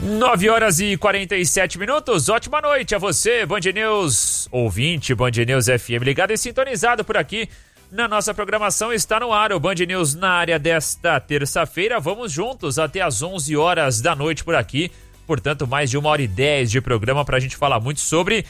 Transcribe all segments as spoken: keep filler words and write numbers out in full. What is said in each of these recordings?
nove horas e quarenta e sete minutos, ótima noite a você, Band News ouvinte, Band News F M ligado e sintonizado por aqui na nossa programação. Está no ar o Band News na área desta terça-feira. Vamos juntos até às onze horas da noite por aqui, portanto mais de uma hora e dez de programa para a gente falar muito sobre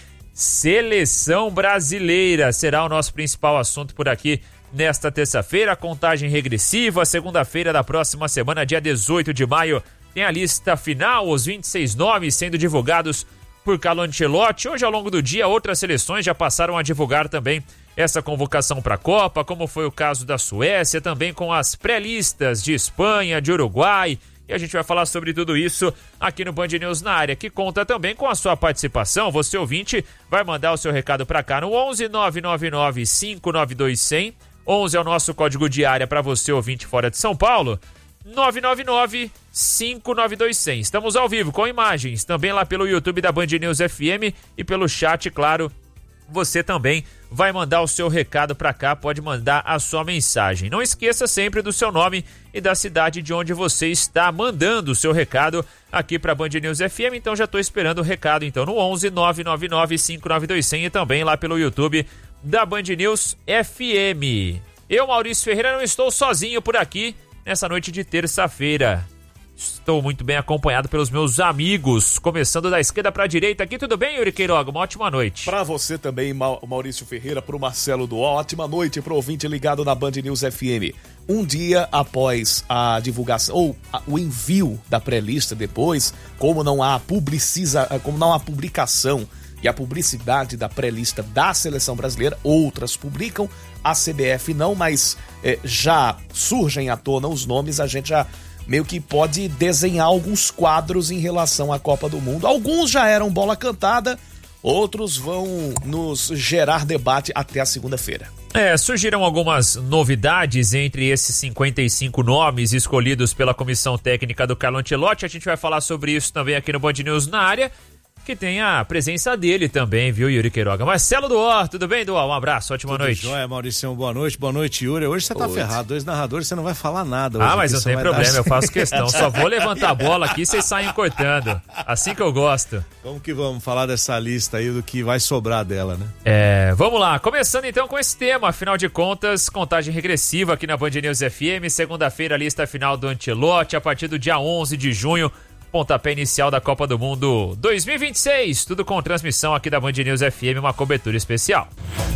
seleção brasileira. Será o nosso principal assunto por aqui nesta terça-feira, contagem regressiva, segunda-feira da próxima semana, dia dezoito de maio, tem a lista final, os vinte e seis nomes sendo divulgados por Carlo Ancelotti. Hoje, ao longo do dia, outras seleções já passaram a divulgar também essa convocação para a Copa, como foi o caso da Suécia, também com as pré-listas de Espanha, de Uruguai. E a gente vai falar sobre tudo isso aqui no Band News na área, que conta também com a sua participação. Você, ouvinte, vai mandar o seu recado para cá no onze nove nove nove cinco nove dois zero zero. onze é o nosso código de área para você, ouvinte fora de São Paulo. nove nove nove cinco nove dois zero zero. Estamos ao vivo com imagens, também lá pelo YouTube da Band News F M e pelo chat, claro. Você também vai mandar o seu recado para cá, pode mandar a sua mensagem. Não esqueça sempre do seu nome e da cidade de onde você está mandando o seu recado aqui para Band News F M. Então já estou esperando o recado então no onze nove nove nove cinco nove dois zero zero e também lá pelo YouTube da Band News F M. Eu, Maurício Ferreira, não estou sozinho por aqui nessa noite de terça-feira. Estou muito bem acompanhado pelos meus amigos, começando da esquerda para a direita aqui. Tudo bem, Yuri Queiroga? Uma ótima noite. Para você também, Maurício Ferreira, para o Marcelo do ótima noite para o ouvinte ligado na Band News F M. Um dia após a divulgação, ou a, o envio da pré-lista depois, como não há publiciza, como não há publicação e a publicidade da pré-lista da seleção brasileira, outras publicam, a C B F não, mas é, já surgem à tona os nomes, a gente já meio que pode desenhar alguns quadros em relação à Copa do Mundo. Alguns já eram bola cantada, outros vão nos gerar debate até a segunda-feira. É, surgiram algumas novidades entre esses cinquenta e cinco nomes escolhidos pela comissão técnica do Carlo Ancelotti. A gente vai falar sobre isso também aqui no Band News na área, que tem a presença dele também, viu, Yuri Queiroga? Marcelo Duó, tudo bem, Duó? Um abraço, ótima tudo noite. Joia, Mauricião, boa noite, boa noite, Yuri. Hoje você tá Oi. ferrado, dois narradores, você não vai falar nada. Hoje ah, mas não tem problema, dar... eu faço questão. Só vou levantar a bola aqui e vocês saem cortando. Assim que eu gosto. Vamos que vamos falar dessa lista aí, do que vai sobrar dela, né? É, vamos lá. Começando então com esse tema, afinal de contas, contagem regressiva aqui na Band News F M. Segunda-feira, lista final do Ancelotti, a partir do dia onze de junho. Pontapé inicial da Copa do Mundo dois mil e vinte e seis, tudo com transmissão aqui da Band News F M, uma cobertura especial.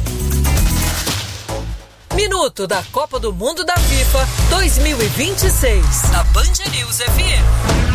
Minuto da Copa do Mundo da FIFA dois mil e vinte e seis, na Band News F M.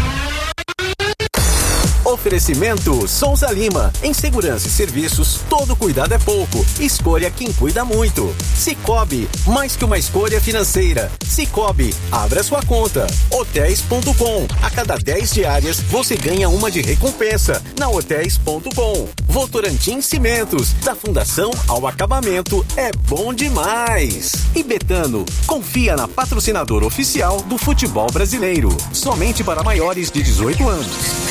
Oferecimento Souza Lima. Em segurança e serviços, todo cuidado é pouco. Escolha quem cuida muito. Cicobi, mais que uma escolha financeira. Cicobi, abra sua conta. Hotéis ponto com. A cada dez diárias, você ganha uma de recompensa. Na Hotéis ponto com. Votorantim Cimentos. Da fundação ao acabamento, é bom demais. E Betano, confia na patrocinadora oficial do futebol brasileiro. Somente para maiores de dezoito anos.